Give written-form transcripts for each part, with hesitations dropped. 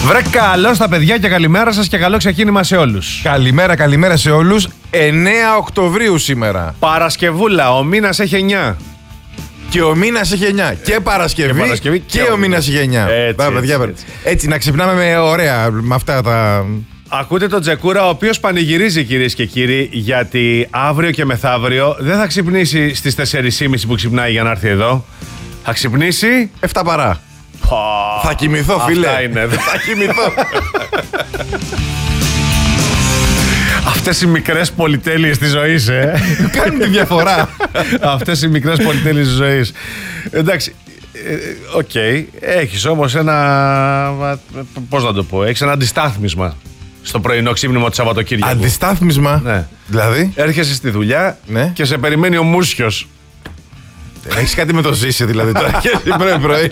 Βρε καλό στα παιδιά και καλημέρα σας και καλό ξεκίνημα σε όλους. Καλημέρα σε όλους. 9 Οκτωβρίου σήμερα. Παρασκευούλα, ο μήνας έχει 9. Και ο μήνας έχει 9. Και Παρασκευή και ο μήνας έχει 9. Έτσι, να ξυπνάμε με ωραία, με αυτά τα... Ακούτε τον Τζεκούρα, ο οποίος πανηγυρίζει, κυρίες και κύριοι, γιατί αύριο και μεθαύριο δεν θα ξυπνήσει στις 4.30 που ξυπνάει για να έρθει εδώ. Θα ξυπνήσει 7 παρά. Θα κοιμηθώ, φίλε. Αυτά είναι. Θα κοιμηθώ. Αυτές οι μικρές πολυτέλειες της ζωής, Κάνουν τη διαφορά. Αυτές οι μικρές πολυτέλειες της ζωής. Εντάξει, οκ. Έχεις όμως ένα... Πώς να το πω, έχεις ένα αντιστάθμισμα στο πρωινό ξύπνημα του Σαββατοκύριακου. Αντιστάθμισμα. Ναι. Δηλαδή. Έρχεσαι στη δουλειά, ναι, και σε περιμένει ο Μούσιος. Έχεις κάτι με το Ζήση δηλαδή τώρα. πρωί.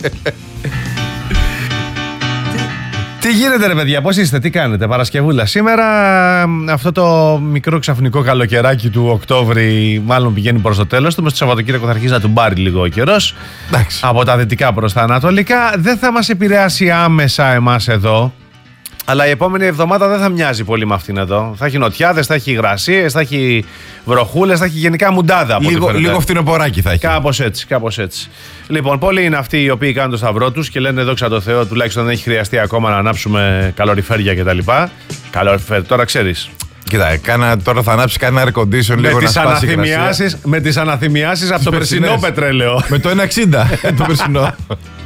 Τι γίνεται, ρε παιδιά, πώς είστε, τι κάνετε? Παρασκευούλα σήμερα. Αυτό το μικρό ξαφνικό καλοκαιράκι του Οκτώβρη μάλλον πηγαίνει προς το τέλος του. Μες το Σαββατοκύριακο θα αρχίσει να του μπάρει λίγο ο καιρός. Από τα δυτικά προς τα ανατολικά. Δεν θα μας επηρεάσει άμεσα εμάς εδώ. Αλλά η επόμενη εβδομάδα δεν θα μοιάζει πολύ με αυτήν εδώ. Θα έχει νοτιάδες, θα έχει υγρασίες, θα έχει βροχούλες, θα έχει γενικά μουντάδα. Λίγο φθινοποράκι θα έχει. Κάπως έτσι. Λοιπόν, πολλοί είναι αυτοί οι οποίοι κάνουν το σταυρό τους και λένε δόξα τω Θεώ, τουλάχιστον δεν έχει χρειαστεί ακόμα να ανάψουμε καλοριφέρια κτλ. Καλοριφέρ, τώρα ξέρεις. Κοίτα, τώρα θα ανάψει κανένα air condition λίγο να σπάσει υγρασία. Με τις αναθυμιάσεις από το περσινό πετρέλαιο. Με το 1,60 το περσινό.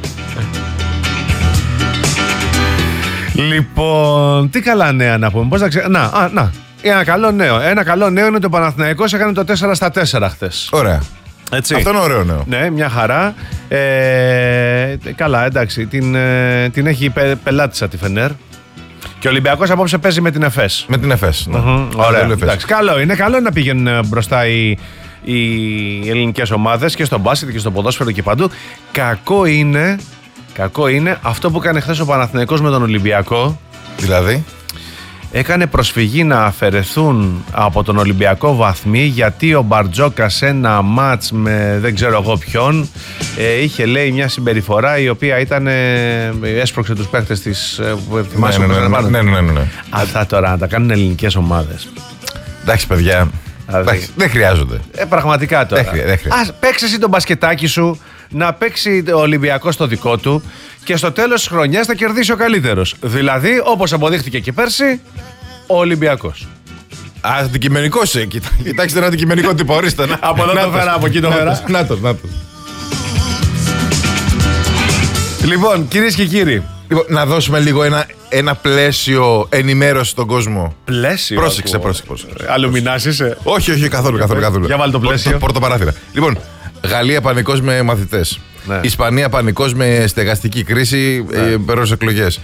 Λοιπόν, τι καλά νέα να πούμε. Πώς να ένα καλό νέο. Ένα καλό νέο είναι ότι ο Παναθηναϊκός έκανε το 4-4 χθες. Ωραία. Έτσι. Αυτό είναι ωραίο νέο. Ναι, μια χαρά. Καλά, εντάξει. Την έχει πελάτησα τη Φενέρ. Και ο Ολυμπιακός απόψε παίζει με την ΕΦΕΣ. Με την ΕΦΕΣ. Ναι. Ωραία. Εντάξει, είναι καλό να πηγαίνουν μπροστά οι ελληνικές ομάδες και στο μπάσκετ και στο ποδόσφαιρο και παντού. Κακό είναι αυτό που έκανε χθες ο Παναθηναϊκός με τον Ολυμπιακό. Δηλαδή. Έκανε προσφυγή να αφαιρεθούν από τον Ολυμπιακό βαθμοί γιατί ο Μπαρτζόκας σε ένα μάτς με δεν ξέρω εγώ ποιον είχε, λέει, μια συμπεριφορά η οποία έσπρωξε τους παίχτες της. Ναι. Αυτά τώρα να τα κάνουν ελληνικές ομάδες. Εντάξει, παιδιά. Δεν χρειάζονται. Πραγματικά τώρα. Δεν χρειάζεται. Ας παίξει εσύ τον μπασκετάκι σου, να παίξει ο Ολυμπιακός το δικό του και στο τέλος της χρονιάς θα κερδίσει ο καλύτερος. Δηλαδή, όπως αποδείχθηκε και πέρσι, ο Ολυμπιακός. Αντικειμενικός, κοιτάξτε ένα αντικειμενικό τύπο, ορίστε. Από εδώ το φέρα, από εκεί το φέρα. Νάτος. Λοιπόν, κυρίες και κύριοι. Να δώσουμε λίγο ένα πλαίσιο ενημέρωση στον κόσμο. Πλαίσιο. Πρόσεξε. Αλουμινάς είσαι. Όχι, καθόλου. Για βάλει το πλαίσιο. Πορτοπαράθυρα. Λοιπόν, Γαλλία πανικός με μαθητές. Ναι. Ισπανία πανικός με στεγαστική κρίση προς εκλογές.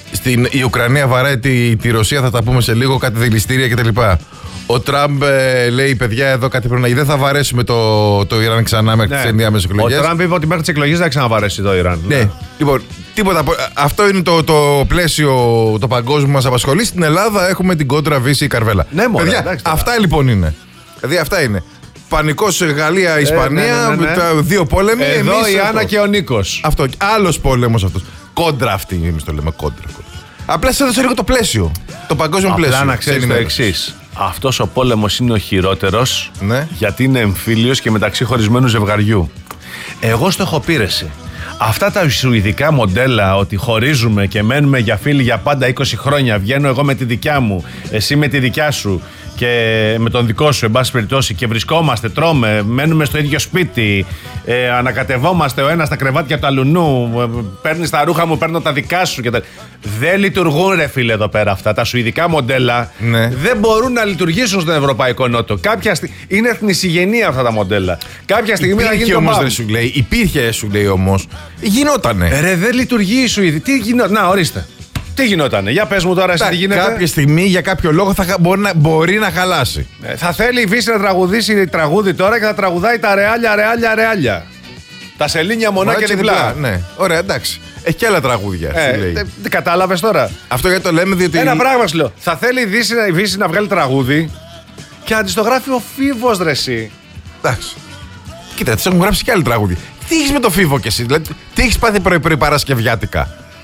Η Ουκρανία βαράει τη Ρωσία, θα τα πούμε σε λίγο, κάτι δηληστήρια κτλ. Ο Τραμπ λέει, παιδιά, εδώ κάτι πρέπει να γίνει. Δεν θα βαρέσουμε το Ιράν ξανά μέχρι τις ενδιάμεσες εκλογές. Ο Τραμπ είπε ότι μέχρι τις εκλογές δεν θα ξαναβαρέσει το Ιράν. Ναι. Λοιπόν, τίποτα. Αυτό είναι το πλαίσιο το παγκόσμιο που μας απασχολεί. Στην Ελλάδα έχουμε την κόντρα Βύση Καρβέλα. Ναι, μωρέ, παιδιά, εντάξει, αυτά λοιπόν είναι. Δηλαδή αυτά είναι. Πανικός Γαλλία-Ισπανία, ναι. δύο πόλεμοι. Εδώ η Άννα και ο Νίκος. Αυτό. Άλλος πόλεμος αυτός. Κόντρα αυτή, εμείς το λέμε κόντρα. Απλά σας έδωσα λίγο το πλαίσιο. Το παγκόσμιο πλαίσιο. Απλά να ξέρεις το εξής. Αυτός ο πόλεμος είναι ο χειρότερος, ναι, γιατί είναι εμφύλιος και μεταξύ χωρισμένου ζευγαριού. Εγώ στο έχω πείρεση. Αυτά τα σουηδικά μοντέλα ότι χωρίζουμε και μένουμε για φίλοι για πάντα 20 χρόνια, βγαίνω εγώ με τη δικιά μου, εσύ με τη δικιά σου και με τον δικό σου, εν πάση περιπτώσει, και βρισκόμαστε, τρώμε, μένουμε στο ίδιο σπίτι, ανακατευόμαστε ο ένας στα κρεβάτια του αλουνού, παίρνεις τα ρούχα μου, παίρνω τα δικά σου και τα... Δεν λειτουργούν, ρε φίλε, εδώ πέρα αυτά. Τα σουηδικά μοντέλα δεν μπορούν να λειτουργήσουν στον Ευρωπαϊκό Νότο. Είναι εθνισυγενεία αυτά τα μοντέλα. Κάποια στιγμή θα γίνει το όμως, υπήρχε, σου λέει όμως. Γινότανε. Ρε, δεν λειτουργεί η Σουηδία. Τι γινόταν? Να, ορίστε. Τι γινότανε? Για πες μου τώρα εσύ τι γίνεται. Κάποια στιγμή για κάποιο λόγο μπορεί να χαλάσει. Θα θέλει η Βύση να τραγουδήσει τραγούδι τώρα και θα τραγουδάει τα ρεάλια. Τα σελήνια μονά και διπλά. Ναι, ωραία, εντάξει. Έχει και άλλα τραγούδια. Κατάλαβες τώρα. Αυτό γιατί το λέμε, διότι. Ένα πράγμα σου λέω. Θα θέλει η Βύση να βγάλει τραγούδι και αντιστογράφει ο Φίβος, ρε εσύ. Εντάξει. Κοίτα, τις έχουν γράψει και άλλοι τραγούδια. Τι έχεις με το Φίβο κι εσύ, δηλαδή, τι έχεις πάθει πρωί-παρασκευιάτικα?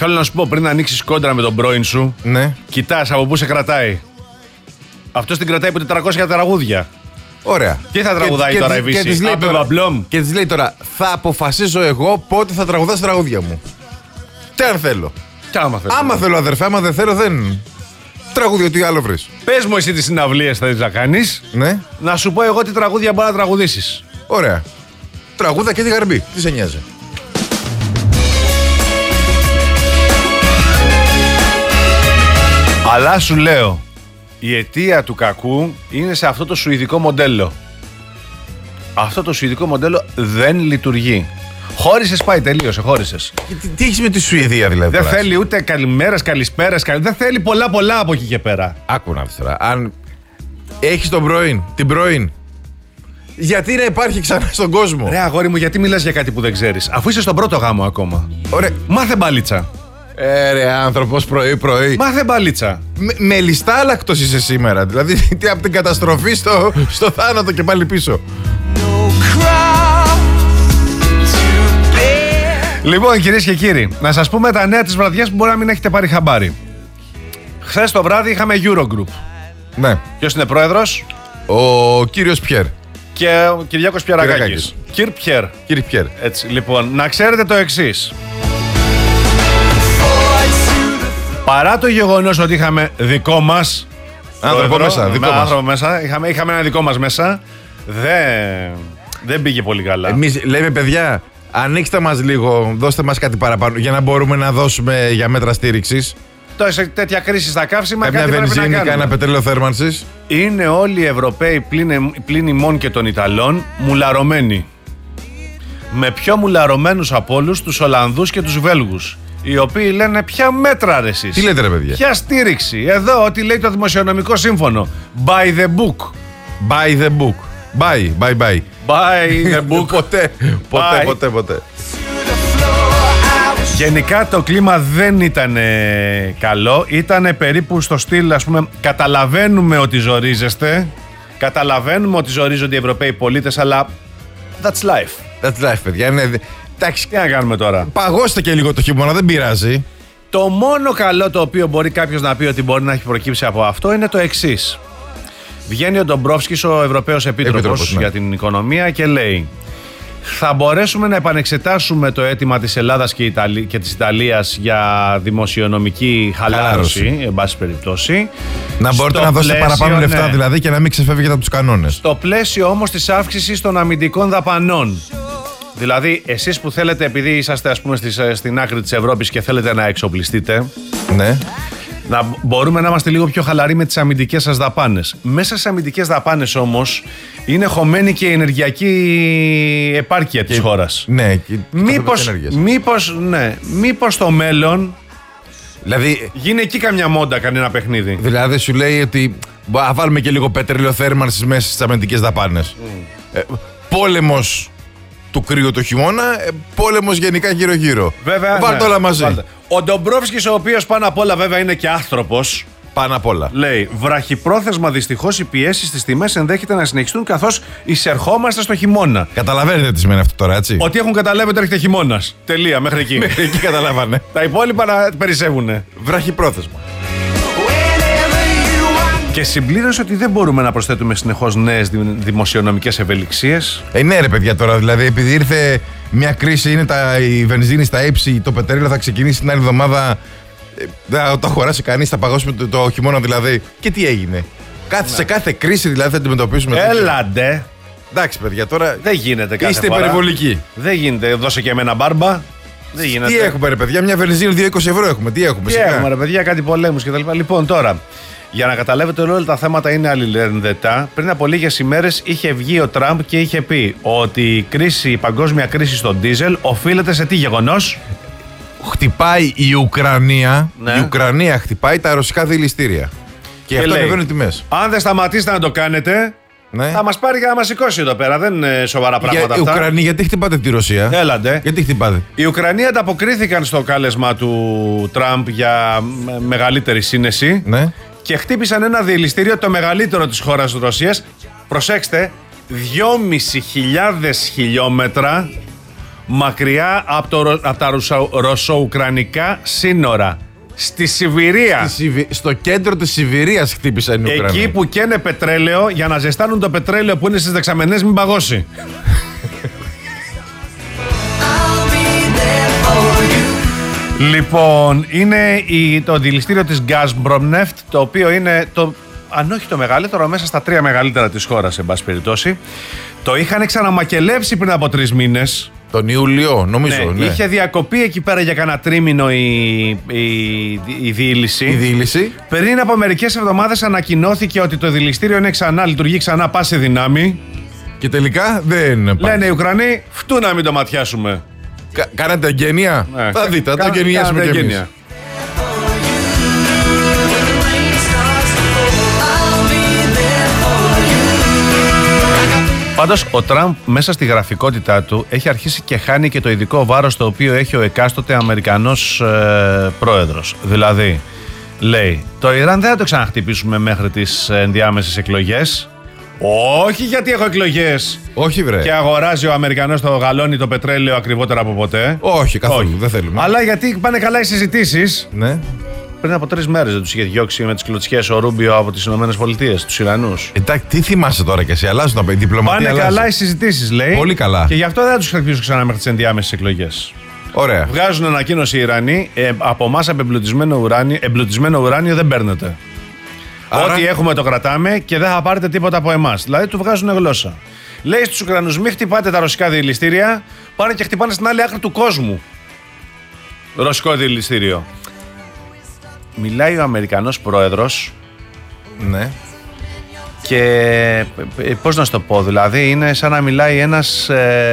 Θέλω να σου πω, πριν ανοίξεις κόντρα με τον πρώην σου, Ναι. κοιτάς από πού σε κρατάει. Αυτός την κρατάει από 400 τραγούδια. Ωραία. Τι θα τραγουδάει τώρα η Βύση? Και της λέει τώρα, θα αποφασίζω εγώ πότε θα τραγουδάς τα τραγούδια μου. Τι αν θέλω. Άμα θέλω, αδερφέ, άμα δεν θέλω, δεν. Τραγούδι, ό,τι άλλο βρεις. Πες μου εσύ τι συναυλίες θέλεις να κάνεις. Ναι. Να σου πω εγώ τι τραγούδια μπορεί να τραγουδήσεις. Ωραία. Τραγούδα και τη γαρμπή. Τι σε νοιάζει. Αλλά σου λέω, η αιτία του κακού είναι σε αυτό το σουηδικό μοντέλο. Αυτό το σουηδικό μοντέλο δεν λειτουργεί. Χώρισες, πάει, τελείωσε, χώρισες. Τι έχεις με τη Σουηδία δηλαδή? Δεν θέλει ούτε καλημέρας, καλησπέρας, δεν θέλει πολλά από εκεί και πέρα. Άκου να δεις τώρα. Αν έχεις τον πρώην, την πρώην, γιατί να υπάρχει ξανά στον κόσμο? Ρε αγόρι μου, γιατί μιλάς για κάτι που δεν ξέρεις, αφού είσαι στον πρώτο γάμο ακόμα? Ωραία. Μάθε μπαλίτσα. Ρε άνθρωπος, πρωί. Μάθε μπαλίτσα. Με λιστάλακτος είσαι σήμερα. Δηλαδή από την καταστροφή στο θάνατο και πάλι πίσω. Λοιπόν, κυρίες και κύριοι, να σας πούμε τα νέα της βραδιάς που μπορεί να μην έχετε πάρει χαμπάρι. Χθες το βράδυ είχαμε Eurogroup. Ναι. Ποιος είναι πρόεδρος? Ο κύριος Πιέρ. Και ο Κυριάκος Πιερακάκης. Κύριε Πιέρ. Έτσι, λοιπόν, να ξέρετε το εξής. Παρά το γεγονός ότι είχαμε δικό μας άνθρωπο μέσα, είχαμε ένα δικό μας μέσα, δεν πήγε πολύ καλά. Εμείς λέμε, παιδιά, ανοίξτε μας λίγο, δώστε μας κάτι παραπάνω για να μπορούμε να δώσουμε για μέτρα στήριξης. Τώρα σε τέτοια κρίση στα καύσιμα κάτι πρέπει να κάνουμε. Μια βενζίνη, ένα πετρέλαιο θέρμανσης. Είναι όλοι οι Ευρωπαίοι πλην ημών και των Ιταλών μουλαρωμένοι. Με πιο μουλαρωμένους από όλους τους Ολλανδούς και τους Βέλγους. Οι οποίοι λένε ποια μέτρα ρε εσείς. Τι λέτε ρε παιδιά? Ποια στήριξη. Εδώ ό,τι λέει το Δημοσιονομικό Σύμφωνο. By the book. By the book. Bye. By the book. Ποτέ. Γενικά το κλίμα δεν ήταν καλό. Ήταν περίπου στο στυλ, ας πούμε, καταλαβαίνουμε ότι ζορίζεστε. Καταλαβαίνουμε ότι ζορίζονται οι Ευρωπαίοι πολίτες, αλλά that's life. That's life, παιδιά. Εντάξει, τι να κάνουμε τώρα. Παγώστε και λίγο το χειμώνα, δεν πειράζει. Το μόνο καλό το οποίο μπορεί κάποιος να πει ότι μπορεί να έχει προκύψει από αυτό είναι το εξής. Βγαίνει ο Ντομπρόφσκης, ο Ευρωπαίος Επίτροπος για την Οικονομία, και λέει: θα μπορέσουμε να επανεξετάσουμε το αίτημα της Ελλάδας και της Ιταλίας για δημοσιονομική χαλάρωση, εν πάση περιπτώσει. Να μπορείτε να δώσετε παραπάνω λεφτά, δηλαδή, και να μην ξεφεύγετε από τους κανόνες. Στο πλαίσιο όμως της αύξησης των αμυντικών δαπανών. Δηλαδή, εσείς που θέλετε, επειδή είσαστε, ας πούμε, στην άκρη της Ευρώπης και θέλετε να εξοπλιστείτε, ναι, να μπορούμε να είμαστε λίγο πιο χαλαροί με τις αμυντικές σας δαπάνες. Μέσα στις αμυντικές δαπάνες όμως είναι χωμένη και η ενεργειακή επάρκεια της χώρας. Ναι, μήπως στο μέλλον, δηλαδή, γίνει εκεί καμιά μόντα, κανένα παιχνίδι. Δηλαδή σου λέει ότι θα βάλουμε και λίγο πετρέλαιο θέρμανσης μέσα στις αμυντικές δαπάνες. Πόλεμος του κρύου το χειμώνα, πόλεμος γενικά γύρω-γύρω. Βέβαια. Βάλτε όλα μαζί. Βάλτε. Ο Ντομπρόφσκης, ο οποίος πάνω απ' όλα βέβαια είναι και άνθρωπος, πάνω απ' όλα, λέει: βραχυπρόθεσμα δυστυχώς οι πιέσεις στις τιμές ενδέχεται να συνεχιστούν καθώς εισερχόμαστε στο χειμώνα. Καταλαβαίνετε τι σημαίνει αυτό τώρα, έτσι? Ότι έχουν καταλάβει ότι έρχεται χειμώνας. Τελεία, μέχρι εκεί. Μέχρι εκεί καταλάβανε. Τα υπόλοιπα να περισσεύουνε. Βραχυπρόθεσμα. Και συμπλήρωσε ότι δεν μπορούμε να προσθέτουμε συνεχώς νέες δημοσιονομικές ευελιξίες. Ναι, ρε παιδιά, τώρα δηλαδή, επειδή ήρθε μια κρίση, είναι η βενζίνη στα ύψη, το πετρέλαιο θα ξεκινήσει την άλλη εβδομάδα. Δεν το αγοράσει κανείς, θα παγώσουμε το χειμώνα δηλαδή. Και τι έγινε? Σε κάθε κρίση δηλαδή θα αντιμετωπίσουμε. Έλαντε. Εντάξει, παιδιά, τώρα. Δεν γίνεται κάθε είστε φορά. υπερβολικοί. Δεν γίνεται. Δώσε και εμένα μπάρμπα. Δεν γίνεται. Τι έχουμε, ρε παιδιά, μια βενζίνη 2,20 ευρώ έχουμε. Τι έχουμε, έχουμε, ρε παιδιά, κάτι πολέμους κτλ. Λοιπόν, τώρα. Για να καταλάβετε, όλα τα θέματα είναι αλληλένδετα. Πριν από λίγες ημέρες είχε βγει ο Τραμπ και είχε πει ότι η παγκόσμια κρίση στο ντίζελ οφείλεται σε τι γεγονός? Χτυπάει η Ουκρανία. Ναι. Η Ουκρανία χτυπάει τα ρωσικά δηληστήρια. Και αυτό ανεβαίνουν οι τιμές. Αν δεν σταματήσετε να το κάνετε, ναι, θα μας πάρει και να μας σηκώσει εδώ πέρα. Δεν είναι σοβαρά πράγματα αυτά. Η Ουκρανία, γιατί χτυπάτε τη Ρωσία? Έλαντε. Γιατί χτυπάτε? Οι Ουκρανοί ανταποκρίθηκαν στο κάλεσμα του Τραμπ για μεγαλύτερη σύνεση. Ναι. Και χτύπησαν ένα δηληστήριο, το μεγαλύτερο της χώρας της Ρωσίας. Προσέξτε, 2.500 χιλιόμετρα μακριά από τα ρωσο-ουκρανικά σύνορα. Στη Σιβηρία. Στο κέντρο της Σιβηρίας χτύπησαν οι Ουκρανοί. Εκεί που καίνε πετρέλαιο για να ζεστάνουν το πετρέλαιο που είναι στις δεξαμενές μην παγώσει. Λοιπόν, είναι το δηληστήριο της Gazpromneft, το οποίο είναι αν όχι το μεγαλύτερο, μέσα στα 3 μεγαλύτερα της χώρας, εν πάση περιπτώσει. Το είχαν ξαναμακελέψει πριν από 3 μήνες. Τον Ιούλιο, νομίζω. Ναι. Είχε διακοπεί εκεί πέρα για κανένα τρίμηνο η διήλυση. Πριν από μερικές εβδομάδες ανακοινώθηκε ότι το δηληστήριο λειτουργεί ξανά πάση δυνάμει. Και τελικά δεν πάει. Λένε οι Ουκρανοί, φτού να μην το ματιάσουμε. Κάνατε εγγένεια. Ναι. Θα δείτε, θα το εγγενιάσουμε κι εμείς. Πάντως ο Τραμπ μέσα στη γραφικότητά του έχει αρχίσει και χάνει και το ειδικό βάρος το οποίο έχει ο εκάστοτε Αμερικανός πρόεδρος. Δηλαδή, λέει, το Ιράν δεν θα το ξαναχτυπήσουμε μέχρι τις ενδιάμεσες εκλογές. Όχι γιατί έχω εκλογές. Όχι βρε. Και αγοράζει ο Αμερικανός το γαλόνι το πετρέλαιο ακριβότερα από ποτέ. Όχι καθόλου, δεν θέλουμε. Αλλά γιατί πάνε καλά οι συζητήσεις. Ναι. Πριν από 3 μέρες δεν τους είχε διώξει με τις κλωτσιές ο Ρούμπιο από τις ΗΠΑ, τους Ιρανούς. Εντάξει, τι θυμάσαι τώρα και εσύ, αλλάζουν τα παιδιά. Πάνε καλά οι συζητήσεις, λέει. Πολύ καλά. Και γι' αυτό δεν θα τους χτυπήσουν ξανά μέχρι τις ενδιάμεσες εκλογές. Ωραία. Βγάζουν ανακοίνωση οι Ιρανοί, από εμάς εμπλουτισμένο ουράνιο δεν παίρνετε. Άρα... Ό,τι έχουμε το κρατάμε και δεν θα πάρετε τίποτα από εμάς. Δηλαδή του βγάζουν γλώσσα. Λέει στους Ουκρανούς, μην χτυπάτε τα ρωσικά διελιστήρια, πάνε και χτυπάνε στην άλλη άκρη του κόσμου. Ρωσικό διελιστήριο. Μιλάει ο Αμερικανός πρόεδρος. Ναι. Και πώς να σου το πω, δηλαδή είναι σαν να μιλάει ένας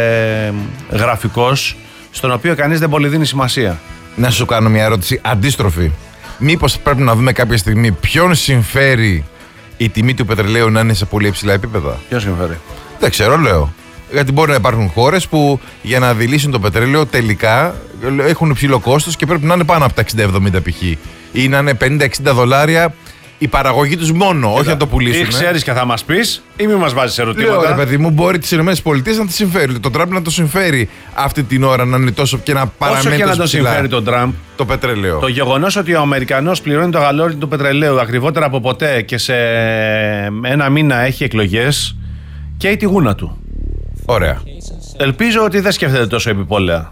γραφικός στον οποίο κανείς δεν πολύ δίνει σημασία. Να σου κάνω μια ερώτηση αντίστροφη. Μήπως πρέπει να δούμε κάποια στιγμή ποιον συμφέρει η τιμή του πετρελαίου να είναι σε πολύ υψηλά επίπεδα? Ποιον συμφέρει? Δεν ξέρω, λέω. Γιατί μπορεί να υπάρχουν χώρες που για να δηλήσουν το πετρέλαιο τελικά έχουν υψηλό κόστος και πρέπει να είναι πάνω από τα 60-70 π.χ. ή να είναι $50-$60 η παραγωγή τους μόνο, όχι να το πουλήσουν. Ή ξέρεις και θα μας πεις, ή μην μας βάζεις ερωτήματα. Λέω, ρε παιδί μου, μπορεί τις ΗΠΑ να τη συμφέρει. Το Τραμπ να το συμφέρει αυτή την ώρα να είναι τόσο και να παραμένει. Όσο και να το συμφέρει τον Τραμπ, το πετρέλαιο. Το γεγονός ότι ο Αμερικανός πληρώνει το γαλόνι του πετρελαίου ακριβότερα από ποτέ και σε ένα μήνα έχει εκλογές, καίει τη γούνα του. Ωραία. Ελπίζω ότι δεν σκέφτεται τόσο επιπόλαια.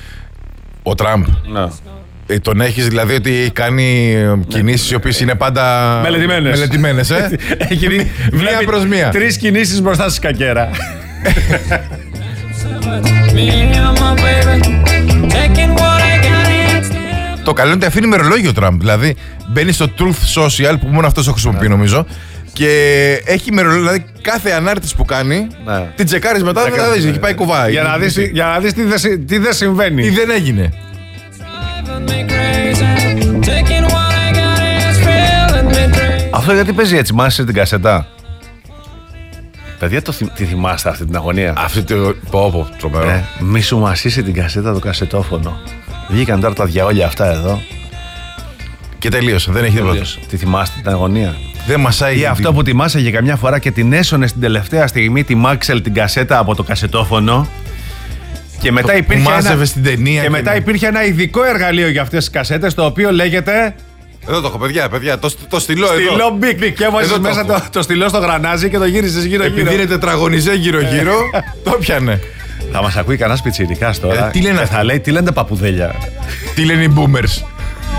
Ο Τραμπ. Ναι. Τον έχεις δηλαδή ότι κάνει κινήσεις οι οποίες είναι πάντα μελετημένες. Έχει μία προς μία. 3 κινήσεις μπροστά στη σκακέρα. Το καλό είναι ότι αφήνει ημερολόγιο ο Τραμπ. Δηλαδή μπαίνει στο Truth Social που μόνο αυτός το χρησιμοποιεί νομίζω. Και έχει ημερολόγιο, δηλαδή κάθε ανάρτηση που κάνει την τσεκάρεις μετά, δεν δεις, εκεί πάει κουβάει. Για να δεις τι δεν συμβαίνει. Τι δεν έγινε. Αυτό γιατί παίζει έτσι, μάσησε την κασετά. Παιδιά, τη θυμάστε αυτή την αγωνία? Αυτή το τρομερό. Μη σου μασίσει την κασέτα το κασετόφωνο. Βγήκαν τώρα τα διαόλια αυτά εδώ. Και τελείωσε, δεν έχει τίποτα. Τη θυμάστε την αγωνία? Δεν μασάει. Ή αυτό που τη μάσαγε καμιά φορά και την έσωνε στην τελευταία στιγμή τη Μάξελ την κασέτα από το κασετόφωνο. Και μετά, υπήρχε ένα ειδικό εργαλείο για αυτές τις κασέτες, το οποίο λέγεται... Εδώ το έχω, παιδιά, το στυλό εδώ. Στυλό μπικ. Και έβαζες μέσα το στυλό στο γρανάζι και το γύριζες γύρω-γύρω. Επειδή είναι τετραγωνιζέ γύρω-γύρω, το πιάνε. Θα μας ακούει κανένας πιτσιρικάς τώρα. Τι λένε θα λέει, τι λένε τα παπουδέλια. Τι λένε οι boomers.